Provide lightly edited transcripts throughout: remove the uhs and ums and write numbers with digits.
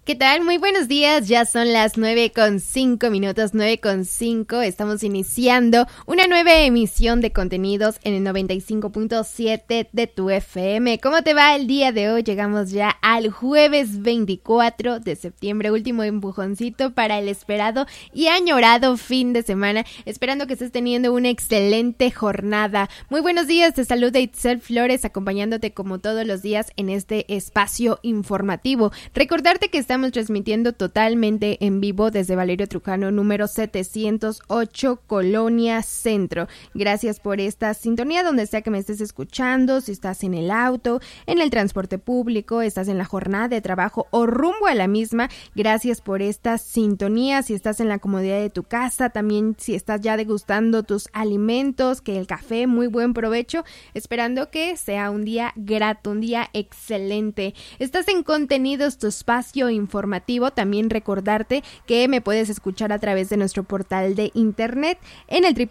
¿Qué tal? Muy buenos días, ya son las 9:05, 9:05, estamos iniciando una nueva emisión de contenidos en el 95.7 de tu FM. ¿Cómo te va el día de hoy? Llegamos ya al jueves 24 de septiembre, último empujoncito para el esperado y añorado fin de semana, esperando que estés teniendo una excelente jornada. Muy buenos días, te saluda Itzel Flores, acompañándote como todos los días en este espacio informativo. Recordarte que estamos transmitiendo totalmente en vivo desde Valerio Trujano número 708, Colonia Centro. Gracias por esta sintonía donde sea que me estés escuchando, si estás en el auto, en el transporte público, estás en la jornada de trabajo o rumbo a la misma. Gracias por esta sintonía. Si estás en la comodidad de tu casa, también si estás ya degustando tus alimentos, que el café, muy buen provecho, esperando que sea un día grato, un día excelente. Estás en Contenidos, tu espacio informativo. También recordarte que me puedes escuchar a través de nuestro portal de internet en el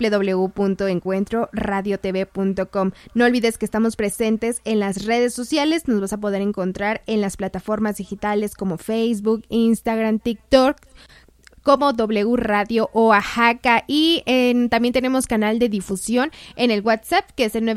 www.encuentroradiotv.com. No olvides que estamos presentes en las redes sociales. Nos vas a poder encontrar en las plataformas digitales como Facebook, Instagram, TikTok, como W Radio Oaxaca, y también tenemos canal de difusión en el WhatsApp, que es el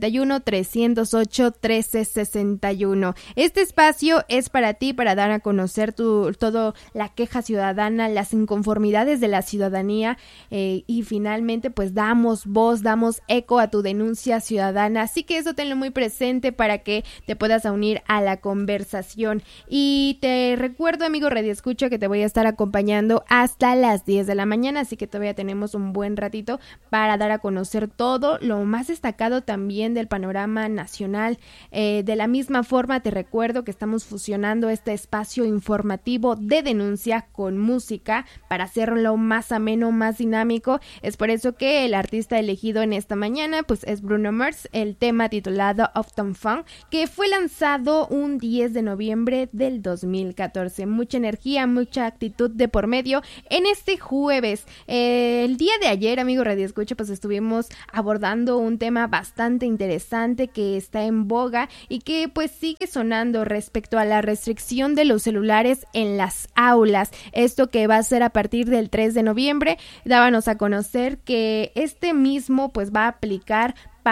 951-308-1361. Este espacio es para ti, para dar a conocer todo la queja ciudadana, las inconformidades de la ciudadanía, y finalmente pues damos voz, damos eco a tu denuncia ciudadana, así que eso tenlo muy presente para que te puedas unir a la conversación. Y te recuerdo, amigo Radio Escucha, que te voy a estar acompañando hasta las 10 de la mañana, así que todavía tenemos un buen ratito para dar a conocer todo lo más destacado también del panorama nacional. De la misma forma te recuerdo que estamos fusionando este espacio informativo de denuncia con música para hacerlo más ameno, más dinámico. Es por eso que el artista elegido en esta mañana pues es Bruno Mars, el tema titulado Uptown Funk, que fue lanzado un 10 de noviembre del 2014. Mucha energía, mucha actitud de por medio en este jueves. El día de ayer, amigo Radio Escucha, pues estuvimos abordando un tema bastante interesante que está en boga y que pues sigue sonando respecto a la restricción de los celulares en las aulas. Esto que va a ser a partir del 3 de noviembre, dábanos a conocer que este mismo pues va a aplicar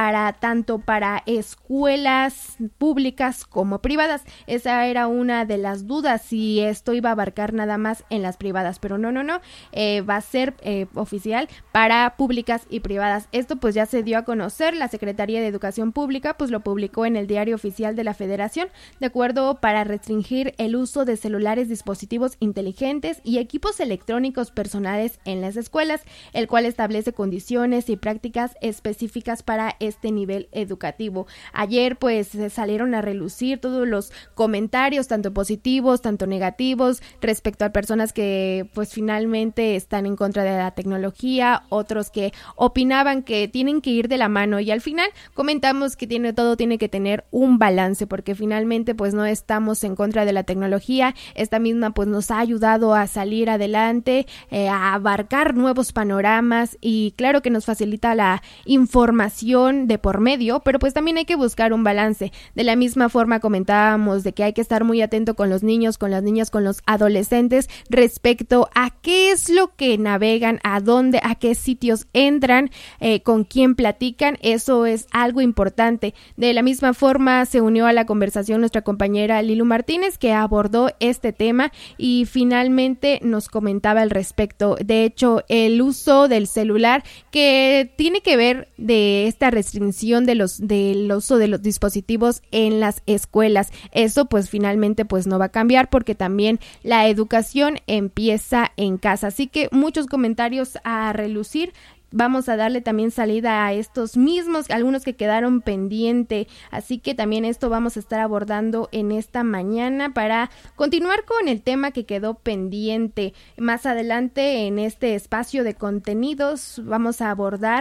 tanto para escuelas públicas como privadas. Esa era una de las dudas, si esto iba a abarcar nada más en las privadas, pero no, va a ser oficial para públicas y privadas. Esto pues ya se dio a conocer, la Secretaría de Educación Pública pues lo publicó en el Diario Oficial de la Federación, de acuerdo para restringir el uso de celulares, dispositivos inteligentes y equipos electrónicos personales en las escuelas, el cual establece condiciones y prácticas específicas para este nivel educativo. Ayer pues salieron a relucir todos los comentarios, tanto positivos, tanto negativos, respecto a personas que pues finalmente están en contra de la tecnología, otros que opinaban que tienen que ir de la mano, y al final comentamos que todo tiene que tener un balance, porque finalmente pues no estamos en contra de la tecnología. Esta misma pues nos ha ayudado a salir adelante, a abarcar nuevos panoramas, y claro que nos facilita la información de por medio, pero pues también hay que buscar un balance. De la misma forma comentábamos de que hay que estar muy atento con los niños, con las niñas, con los adolescentes respecto a qué es lo que navegan, a dónde, a qué sitios entran, con quién platican. Eso es algo importante. De la misma forma se unió a la conversación nuestra compañera Lilu Martínez, que abordó este tema y finalmente nos comentaba al respecto. De hecho, el uso del celular, que tiene que ver de esta restricción del uso de los dispositivos en las escuelas. Eso pues finalmente pues no va a cambiar, porque también la educación empieza en casa. Así que muchos comentarios a relucir. Vamos a darle también salida a estos mismos, algunos que quedaron pendiente, así que también esto vamos a estar abordando en esta mañana para continuar con el tema que quedó pendiente. Más adelante en este espacio de contenidos vamos a abordar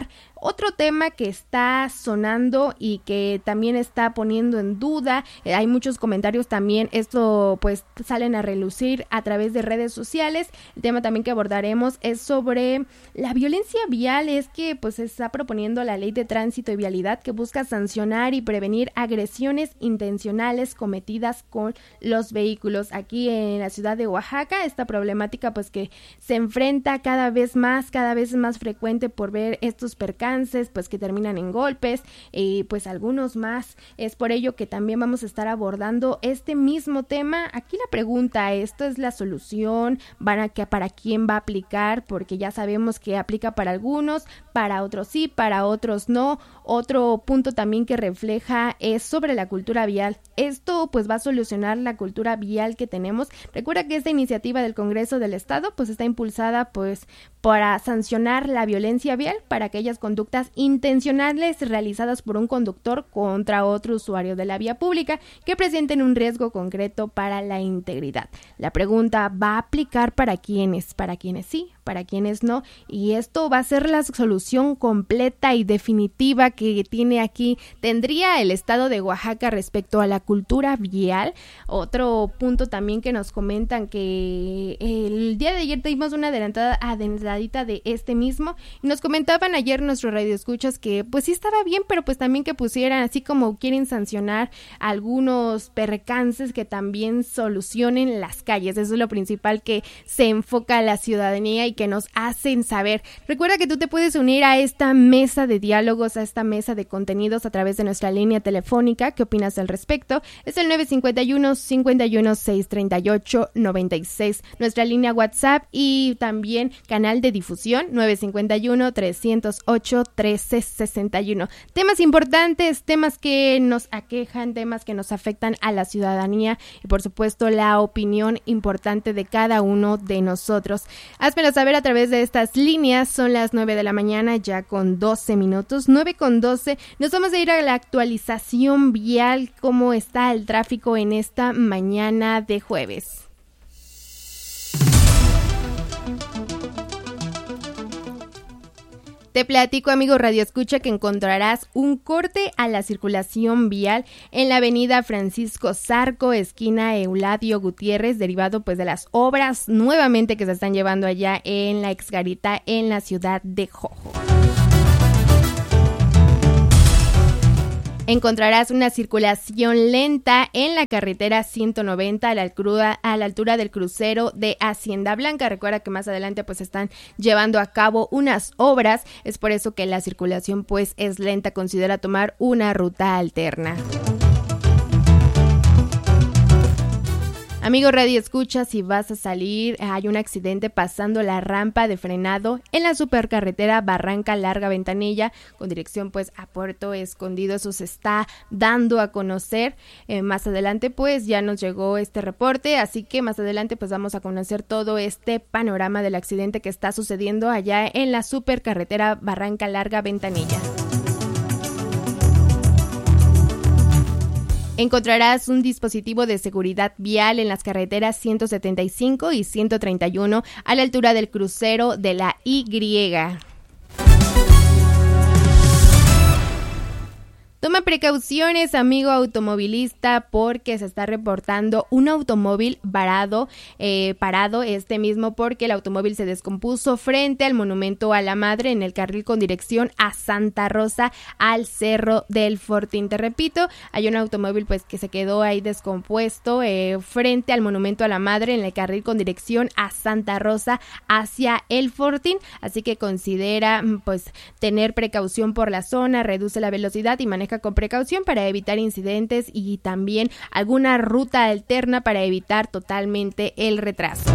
Otro tema que está sonando y que también está poniendo en duda, hay muchos comentarios también, esto pues salen a relucir a través de redes sociales. El tema también que abordaremos es sobre la violencia vial. Es que pues se está proponiendo la ley de tránsito y vialidad que busca sancionar y prevenir agresiones intencionales cometidas con los vehículos. Aquí en la ciudad de Oaxaca, esta problemática pues que se enfrenta cada vez es más frecuente por ver estos percances pues que terminan en golpes y pues algunos más. Es por ello que también vamos a estar abordando este mismo tema. Aquí la pregunta, ¿esto es la solución? ¿Para quién va a aplicar? Porque ya sabemos que aplica para algunos, para otros sí, para otros no. Otro punto también que refleja es sobre la cultura vial. Esto pues va a solucionar la cultura vial que tenemos. Recuerda que esta iniciativa del Congreso del Estado pues está impulsada pues para sancionar la violencia vial para aquellas conductas intencionales realizadas por un conductor contra otro usuario de la vía pública que presenten un riesgo concreto para la integridad. La pregunta, ¿va a aplicar para quiénes? Para quienes sí, para quienes no, y esto va a ser la solución completa y definitiva que tendría el estado de Oaxaca respecto a la cultura vial. Otro punto también que nos comentan, que el día de ayer tuvimos una adelantadita de este mismo, y nos comentaban ayer nuestros radioescuchas que pues sí estaba bien, pero pues también que pusieran, así como quieren sancionar algunos percances, que también solucionen las calles. Eso es lo principal que se enfoca a la ciudadanía y que nos hacen saber. Recuerda que tú te puedes unir a esta mesa de diálogos, a esta mesa de contenidos a través de nuestra línea telefónica. ¿Qué opinas al respecto? Es el 951-638-96, nuestra línea WhatsApp, y también canal de difusión 951-308-1361. Temas importantes, temas que nos aquejan, temas que nos afectan a la ciudadanía y por supuesto la opinión importante de cada uno de nosotros. Házmelo saber a través de estas líneas. Son las 9 de la mañana ya con 12 minutos, 9:12. Nos vamos a ir a la actualización vial, cómo está el tráfico en esta mañana de jueves. Te platico, amigo Radio Escucha, que encontrarás un corte a la circulación vial en la avenida Francisco Zarco, esquina Euladio Gutiérrez, derivado pues de las obras nuevamente que se están llevando allá en la Exgarita en la ciudad de Jojo. Encontrarás una circulación lenta en la carretera 190 a la altura del crucero de Hacienda Blanca. Recuerda que más adelante pues están llevando a cabo unas obras, es por eso que la circulación pues es lenta. Considera tomar una ruta alterna. Amigo Radio Escucha, si vas a salir, hay un accidente pasando la rampa de frenado en la supercarretera Barranca Larga Ventanilla con dirección pues a Puerto Escondido. Eso se está dando a conocer. Más adelante pues ya nos llegó este reporte, así que más adelante pues vamos a conocer todo este panorama del accidente que está sucediendo allá en la supercarretera Barranca Larga Ventanilla. Encontrarás un dispositivo de seguridad vial en las carreteras 175 y 131 a la altura del crucero de la Y. Toma precauciones, amigo automovilista, porque se está reportando un automóvil parado porque el automóvil se descompuso frente al Monumento a la Madre en el carril con dirección a Santa Rosa al Cerro del Fortín. Te repito, hay un automóvil pues que se quedó ahí descompuesto frente al Monumento a la Madre en el carril con dirección a Santa Rosa hacia el Fortín, así que considera pues tener precaución por la zona, reduce la velocidad y maneja con precaución para evitar incidentes y también alguna ruta alterna para evitar totalmente el retraso.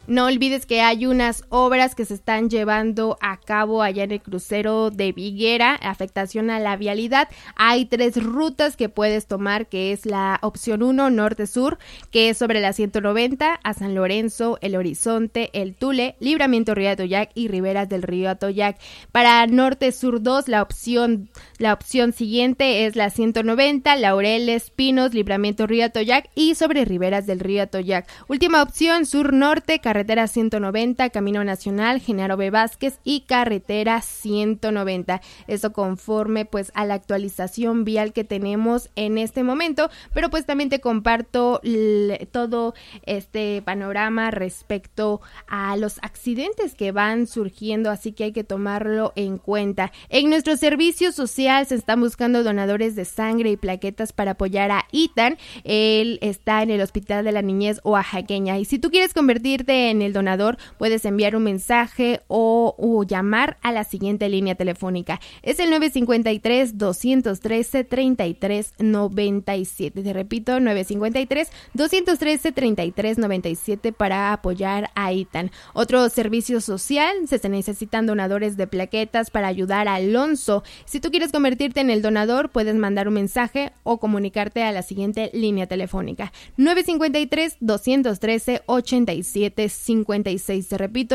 No olvides que hay unas obras que se están llevando a cabo allá en el crucero de Viguera, afectación a la vialidad. Hay 3 rutas que puedes tomar, que es la opción 1, norte-sur, que es sobre la 190 a San Lorenzo, El Horizonte, El Tule, Libramiento Río Atoyac y Riberas del Río Atoyac. Para norte-sur 2, la opción siguiente es la 190, Laureles, Pinos, Libramiento Río Atoyac y sobre Riberas del Río Atoyac. Última opción, sur-norte, carretera 190, Camino Nacional, Genaro B. Vázquez y carretera 190. Eso conforme pues a la actualización vial que tenemos en este momento, pero pues también te comparto todo este panorama respecto a los accidentes que van surgiendo, así que hay que tomarlo en cuenta. En nuestro servicio social se están buscando donadores de sangre y plaquetas para apoyar a Ethan. Él está en el Hospital de la Niñez Oaxaqueña, y si tú quieres convertirte en el donador, puedes enviar un mensaje o llamar a la siguiente línea telefónica. Es el 953-213-3397. Te repito, 953-213-3397 para apoyar a Ethan. Otro servicio social, se necesitan donadores de plaquetas para ayudar a Alonso. Si tú quieres convertirte en el donador, puedes mandar un mensaje o comunicarte a la siguiente línea telefónica. 953-213-8756. Te repito,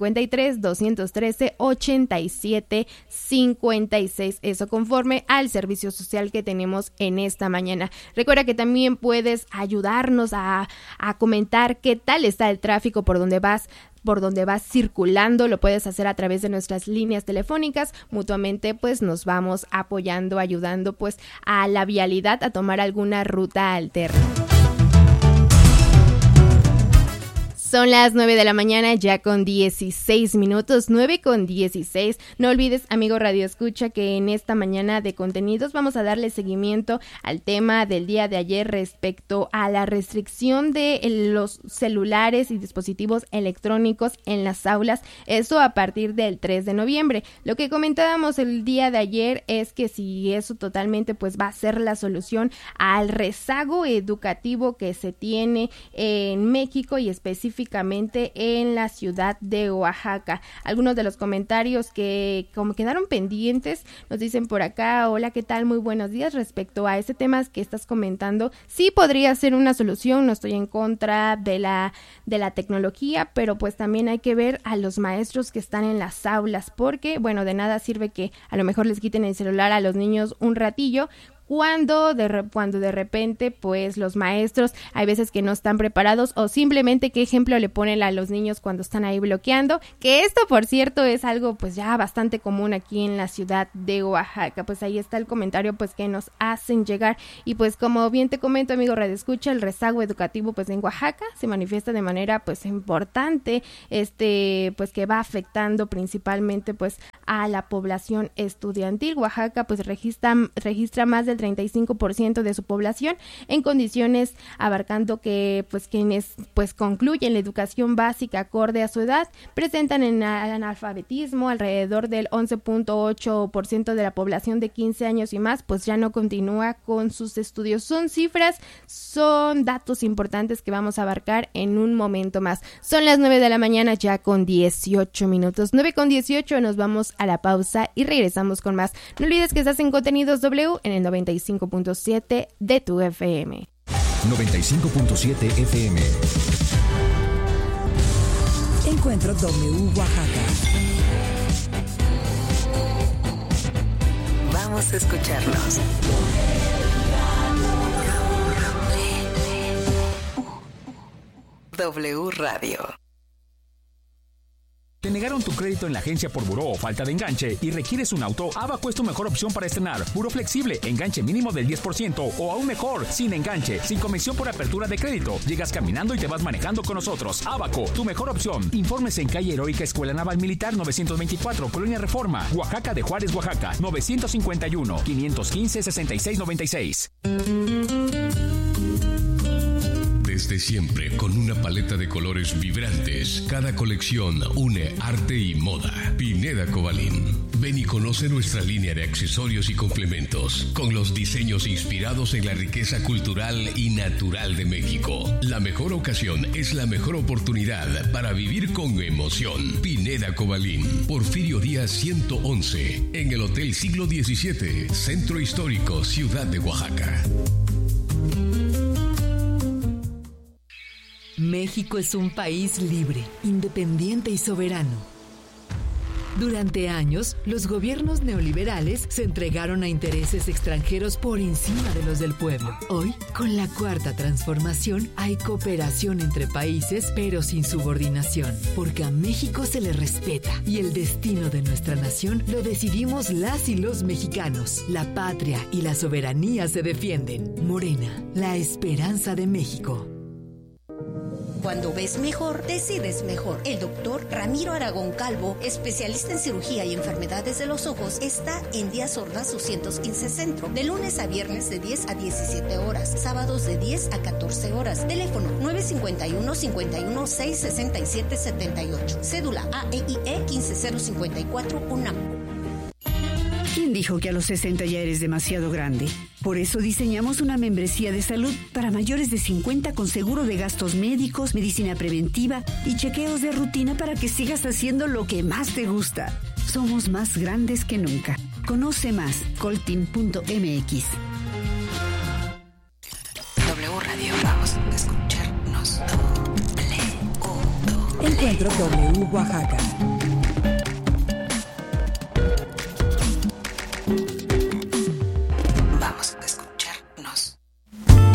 953-213-8756. Eso conforme al servicio social que tenemos en esta mañana. Recuerda que también puedes ayudarnos a comentar qué tal está el tráfico por donde vas circulando. Lo puedes hacer a través de nuestras líneas telefónicas. Mutuamente pues nos vamos apoyando, ayudando pues a la vialidad a tomar alguna ruta alterna. Son las 9 de la mañana, ya con 16 minutos, 9:16. No olvides, amigo Radio Escucha, que en esta mañana de contenidos vamos a darle seguimiento al tema del día de ayer respecto a la restricción de los celulares y dispositivos electrónicos en las aulas, eso a partir del 3 de noviembre. Lo que comentábamos el día de ayer es que si eso totalmente pues va a ser la solución al rezago educativo que se tiene en México y específicamente en la ciudad de Oaxaca. Algunos de los comentarios que como quedaron pendientes nos dicen por acá: hola, ¿qué tal? Muy buenos días. Respecto a este tema que estás comentando, sí podría ser una solución, no estoy en contra de la tecnología, pero pues también hay que ver a los maestros que están en las aulas, porque bueno, de nada sirve que a lo mejor les quiten el celular a los niños un ratillo, cuando de repente pues los maestros hay veces que no están preparados, o simplemente qué ejemplo le ponen a los niños cuando están ahí bloqueando, que esto por cierto es algo pues ya bastante común aquí en la ciudad de Oaxaca. Pues ahí está el comentario pues que nos hacen llegar, y pues como bien te comento, amigo Radio Escucha, el rezago educativo pues en Oaxaca se manifiesta de manera pues importante, pues que va afectando principalmente pues a la población estudiantil. Oaxaca pues registra más del 35% de su población en condiciones, abarcando que pues quienes pues concluyen la educación básica acorde a su edad presentan en analfabetismo. Alrededor del 11.8% de la población de 15 años y más pues ya no continúa con sus estudios. Son datos importantes que vamos a abarcar en un momento más. Son las 9 de la mañana, ya con 18 minutos. 9:18, nos vamos a la pausa y regresamos con más. No olvides que estás en Contenidos W en el 95.7 de tu FM. 95.7 FM. Encuentro W Oaxaca. Vamos a escucharnos. W Radio. ¿Te negaron tu crédito en la agencia por buró o falta de enganche y requieres un auto? Abaco es tu mejor opción para estrenar. Buró flexible, enganche mínimo del 10% o aún mejor, sin enganche, sin comisión por apertura de crédito. Llegas caminando y te vas manejando con nosotros. Abaco, tu mejor opción. Informes en calle Heroica Escuela Naval Militar 924, Colonia Reforma, Oaxaca de Juárez, Oaxaca, 951-515-6696. Desde siempre, con una paleta de colores vibrantes, cada colección une arte y moda. Pineda Cobalín. Ven y conoce nuestra línea de accesorios y complementos, con los diseños inspirados en la riqueza cultural y natural de México. La mejor ocasión es la mejor oportunidad para vivir con emoción. Pineda Cobalín, Porfirio Díaz 111, en el Hotel Siglo XVII, Centro Histórico, Ciudad de Oaxaca. México es un país libre, independiente y soberano. Durante años, los gobiernos neoliberales se entregaron a intereses extranjeros por encima de los del pueblo. Hoy, con la Cuarta Transformación, hay cooperación entre países, pero sin subordinación, porque a México se le respeta y el destino de nuestra nación lo decidimos las y los mexicanos. La patria y la soberanía se defienden. Morena, la esperanza de México. Cuando ves mejor, decides mejor. El doctor Ramiro Aragón Calvo, especialista en cirugía y enfermedades de los ojos, está en Díaz Ordaz 215 Centro, de lunes a viernes de 10 a 17 horas, sábados de 10 a 14 horas. Teléfono 951-51-667-78. Cédula AEIE 15054 UNAM. ¿Quién dijo que a los 60 ya eres demasiado grande? Por eso diseñamos una membresía de salud para mayores de 50 con seguro de gastos médicos, medicina preventiva y chequeos de rutina para que sigas haciendo lo que más te gusta. Somos más grandes que nunca. Conoce más, coltin.mx. W Radio, vamos a escucharnos. Encuentro W Oaxaca.